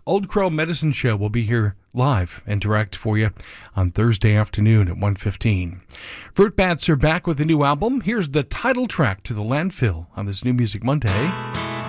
Old Crow Medicine Show will be here live and direct for you on Thursday afternoon at 1:15. Fruit Bats are back with a new album. Here's the title track to The Landfill on this New Music Monday.